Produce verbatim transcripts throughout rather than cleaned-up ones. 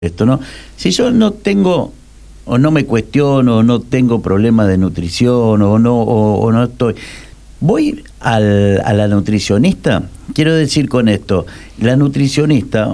esto, ¿no? Si yo no tengo, o no me cuestiono, o no tengo problemas de nutrición, o no, o, o no estoy... Voy al, a la nutricionista, quiero decir con esto, la nutricionista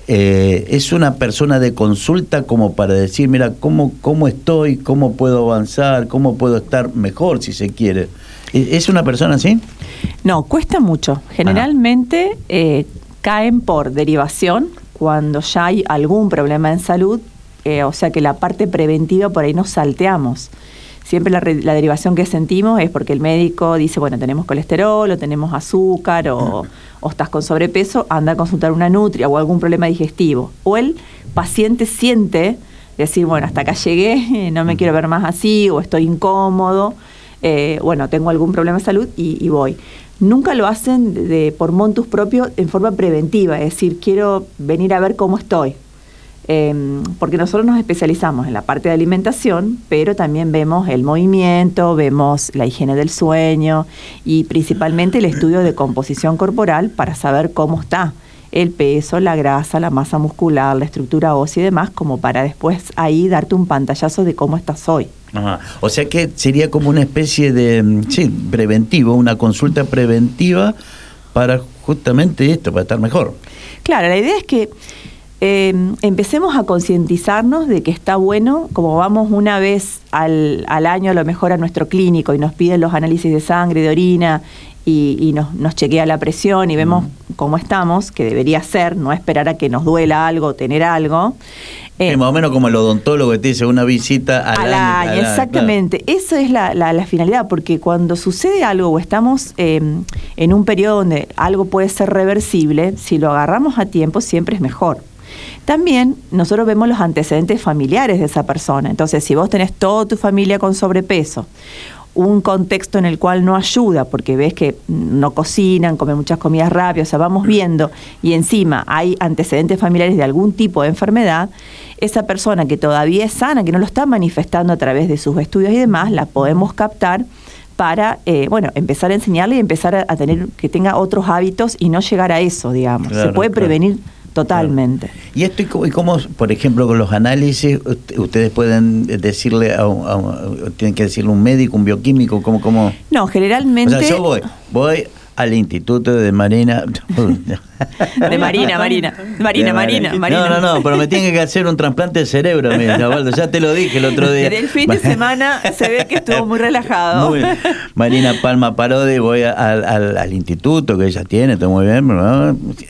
eh, es una persona de consulta como para decir, mira, ¿cómo, cómo estoy? ¿Cómo puedo avanzar? ¿Cómo puedo estar mejor, si se quiere? ¿Es una persona así? No, cuesta mucho. Generalmente eh, caen por derivación cuando ya hay algún problema en salud, eh, o sea que la parte preventiva por ahí nos salteamos. Siempre la, la derivación que sentimos es porque el médico dice, bueno, tenemos colesterol, o tenemos azúcar, o, o estás con sobrepeso, anda a consultar una nutria o algún problema digestivo. O el paciente siente decir, bueno, hasta acá llegué, no me quiero ver más así, o estoy incómodo, eh, bueno, tengo algún problema de salud y, y voy. Nunca lo hacen de, de, por montus propio en forma preventiva, es decir, quiero venir a ver cómo estoy. Eh, porque nosotros nos especializamos en la parte de alimentación, pero también vemos el movimiento, vemos la higiene del sueño y principalmente el estudio de composición corporal para saber cómo está el peso, la grasa, la masa muscular, la estructura ósea y demás, como para después ahí darte un pantallazo de cómo estás hoy. Ajá. O sea que sería como una especie de, sí, preventivo, una consulta preventiva para justamente esto, para estar mejor. Claro, la idea es que eh, empecemos a concientizarnos de que está bueno, como vamos una vez al, al año a lo mejor a nuestro clínico y nos piden los análisis de sangre, de orina, y, y nos, nos chequea la presión y vemos mm. cómo estamos, que debería ser, no esperar a que nos duela algo, tener algo. Eh, sí, más o menos como el odontólogo que te dice una visita al, al año. año exactamente, claro. Esa es la, la, la finalidad, porque cuando sucede algo o estamos eh, en un periodo donde algo puede ser reversible, si lo agarramos a tiempo siempre es mejor. También nosotros vemos los antecedentes familiares de esa persona. Entonces, si vos tenés toda tu familia con sobrepeso, un contexto en el cual no ayuda, porque ves que no cocinan, comen muchas comidas rápidas, o sea, vamos viendo, y encima hay antecedentes familiares de algún tipo de enfermedad, esa persona que todavía es sana, que no lo está manifestando a través de sus estudios y demás, la podemos captar para, eh, bueno, empezar a enseñarle y empezar a, a tener, que tenga otros hábitos y no llegar a eso, digamos. Claro, se puede claro. prevenir totalmente. Claro. ¿Y esto y cómo, por ejemplo, con los análisis, ustedes pueden decirle, a un, a un, tienen que decirle a un médico, un bioquímico, cómo, cómo? No, generalmente... O sea, yo voy, voy al Instituto de Marina... de Marina, Marina, Marina, Marina, Marina. No, no, no, pero me tienen que hacer un trasplante de cerebro, mira, Waldo, ya te lo dije el otro día. Desde el fin de semana se ve que estuvo muy relajado. Muy bien. Marina Palma Parodi, voy al, al, al instituto que ella tiene, está muy bien, ¿no?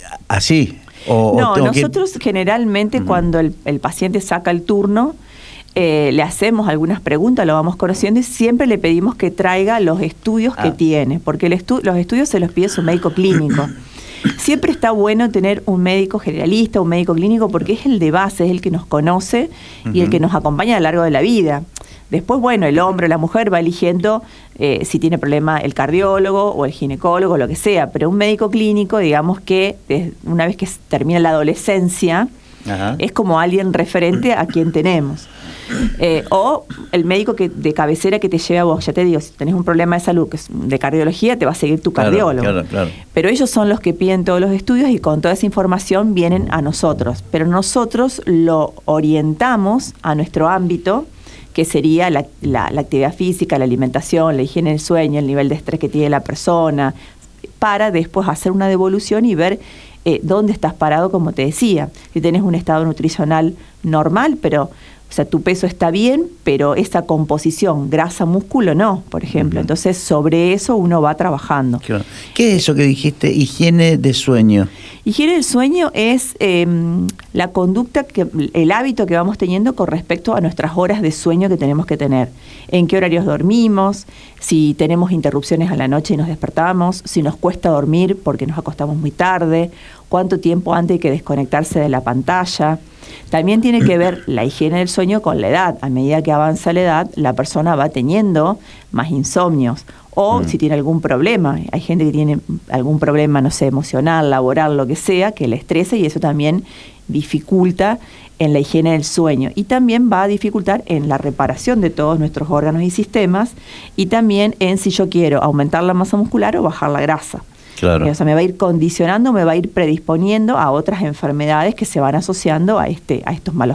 Así. O, no, o nosotros que... generalmente uh-huh. cuando el, el paciente saca el turno, eh, le hacemos algunas preguntas, lo vamos conociendo y siempre le pedimos que traiga los estudios ah. que tiene, porque el estu- los estudios se los pide su médico clínico. Siempre está bueno tener un médico generalista, un médico clínico, porque es el de base, es el que nos conoce uh-huh. y el que nos acompaña a lo largo de la vida. Después, bueno, el hombre o la mujer va eligiendo eh, si tiene problema el cardiólogo o el ginecólogo, lo que sea, pero un médico clínico, digamos que desde una vez que termina la adolescencia, Ajá. es como alguien referente a quien tenemos. Eh, o el médico que de cabecera que te lleva a vos, ya te digo, si tenés un problema de salud que es de cardiología, te va a seguir tu cardiólogo. Claro, claro, claro. Pero ellos son los que piden todos los estudios y con toda esa información vienen a nosotros. Pero nosotros lo orientamos a nuestro ámbito, que sería la, la, la actividad física, la alimentación, la higiene del sueño, el nivel de estrés que tiene la persona, para después hacer una devolución y ver eh, dónde estás parado, como te decía. Si tenés un estado nutricional normal, pero... O sea, tu peso está bien, pero esa composición, grasa-músculo, no, por ejemplo. Uh-huh. Entonces, sobre eso uno va trabajando. Claro. ¿Qué es eso que dijiste? Higiene de sueño. Higiene del sueño es eh, la conducta, que el hábito que vamos teniendo con respecto a nuestras horas de sueño que tenemos que tener. En qué horarios dormimos, si tenemos interrupciones a la noche y nos despertamos, si nos cuesta dormir porque nos acostamos muy tarde, cuánto tiempo antes hay que desconectarse de la pantalla. También tiene que ver la higiene del sueño con la edad. A medida que avanza la edad, la persona va teniendo más insomnios. O mm. si tiene algún problema. Hay gente que tiene algún problema, no sé, emocional, laboral, lo que sea, que le estresa y eso también dificulta en la higiene del sueño. Y también va a dificultar en la reparación de todos nuestros órganos y sistemas y también en si yo quiero aumentar la masa muscular o bajar la grasa. Claro. Eh, o sea, me va a ir condicionando, me va a ir predisponiendo a otras enfermedades que se van asociando a este, a estos malos